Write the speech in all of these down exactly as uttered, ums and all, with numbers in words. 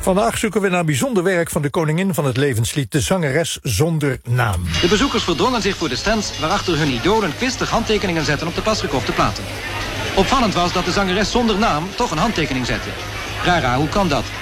Vandaag zoeken we naar bijzonder werk van de koningin van het levenslied, de zangeres zonder naam. De bezoekers verdrongen zich voor de stands waarachter hun idolen kwistig handtekeningen zetten op de pas gekochte platen. Opvallend was dat de zangeres zonder naam toch een handtekening zette. Rara, hoe kan dat?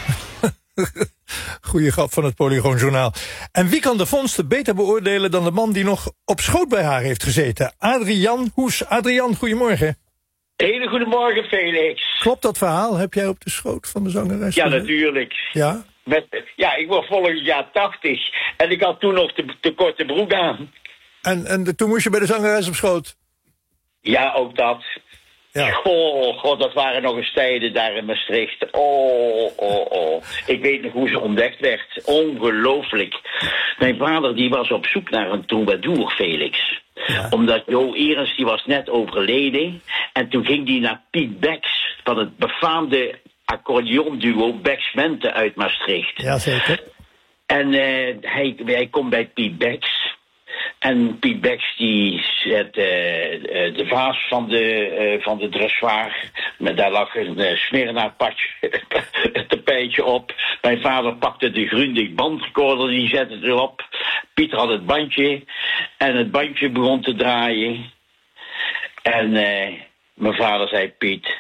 Goeie grap van het Polygoon Journaal. En wie kan de vondsten beter beoordelen dan de man die nog op schoot bij haar heeft gezeten? Adrian Hoes. Adrian, goedemorgen. Hele goedemorgen, Felix. Klopt dat verhaal? Heb jij op de schoot van de zangeres? Ja, natuurlijk. Ja? Met, ja, ik word volgend jaar tachtig. En ik had toen nog de, de korte broek aan. En, en de, toen moest je bij de zangeres op schoot? Ja, ook dat. Ja. Goh, god, dat waren nog eens tijden daar in Maastricht. Oh, oh, oh. Ik weet nog hoe ze ontdekt werd. Ongelooflijk. Mijn vader die was op zoek naar een troubadour, Felix. Ja. Omdat Jo Erens die was net overleden. En toen ging hij naar Piet Becks van het befaamde accordeonduo Becks Mente uit Maastricht. Ja, zeker. En uh, hij, hij komt bij Piet Becks. En Piet Becks die zet uh, uh, de vaas van de, uh, van de dressoir. Met daar lag een uh, Smyrna tapijtje op. Mijn vader pakte de Grundig bandrecorder, die zette het erop. Piet had het bandje. En het bandje begon te draaien. En uh, mijn vader zei, Piet,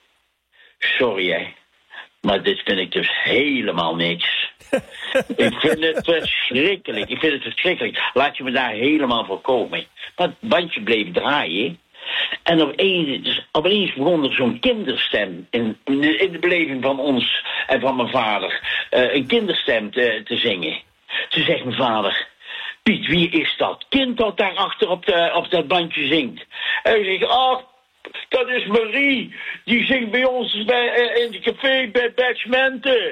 sorry hè, maar dit vind ik dus helemaal niks. Ik vind het verschrikkelijk. Ik vind het verschrikkelijk. Laat je me daar helemaal voor komen. Maar het bandje bleef draaien. En opeens, opeens begon er zo'n kinderstem in, in, de, in de beleving van ons en van mijn vader. Uh, een kinderstem te, te zingen. Toen zegt mijn vader, Piet, wie is dat kind dat daarachter op, de, op dat bandje zingt? En hij zegt, ach, dat is Marie. Die zingt bij ons bij, uh, in het café bij Becks Mente.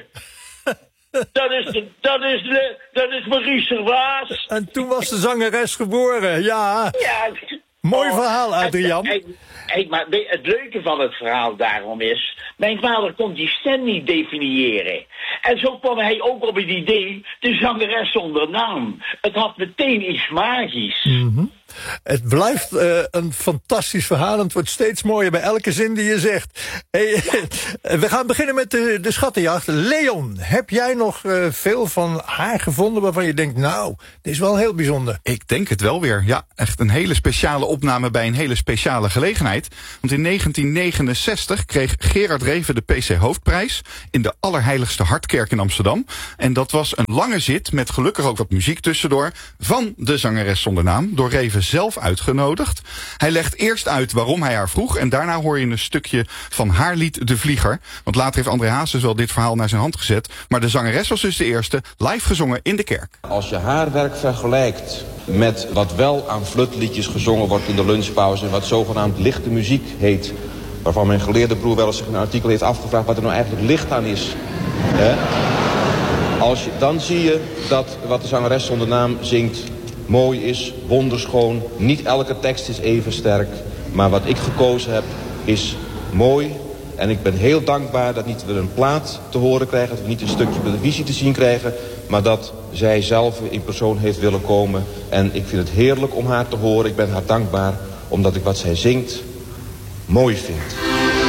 Dat is, de, dat, is de, dat is Marie Servaas. En toen was de zangeres geboren, ja. Ja. Mooi oh, verhaal, Adrian. En, en, en, maar het leuke van het verhaal daarom is, mijn vader kon die stem niet definiëren. En zo kwam hij ook op het idee, de zangeres zonder naam. Het had meteen iets magisch. Mm-hmm. Het blijft uh, een fantastisch verhaal en het wordt steeds mooier bij elke zin die je zegt. Hey, we gaan beginnen met de, de schattenjacht. Leon, heb jij nog uh, veel van haar gevonden waarvan je denkt, nou, dit is wel heel bijzonder? Ik denk het wel weer. Ja, echt een hele speciale opname bij een hele speciale gelegenheid. Want in negentien negenenzestig kreeg Gerard Reven de P C Hoofdprijs in de Allerheiligste Hartkerk in Amsterdam. En dat was een lange zit met gelukkig ook wat muziek tussendoor van de zangeres zonder naam, door Reven zelf uitgenodigd. Hij legt eerst uit waarom hij haar vroeg en daarna hoor je een stukje van haar lied De Vlieger. Want later heeft André Hazes wel dit verhaal naar zijn hand gezet. Maar de zangeres was dus de eerste, live gezongen in de kerk. Als je haar werk vergelijkt met wat wel aan flutliedjes gezongen wordt in de lunchpauze en wat zogenaamd lichte muziek heet, waarvan mijn geleerde broer wel eens zich in een artikel heeft afgevraagd wat er nou eigenlijk licht aan is. He? Als je, dan zie je dat wat de zangeres zonder naam zingt mooi is, wonderschoon. Niet elke tekst is even sterk. Maar wat ik gekozen heb is mooi. En ik ben heel dankbaar dat niet we een plaat te horen krijgen, dat we niet een stukje televisie te zien krijgen, maar dat zij zelf in persoon heeft willen komen. En ik vind het heerlijk om haar te horen. Ik ben haar dankbaar omdat ik wat zij zingt mooi vind.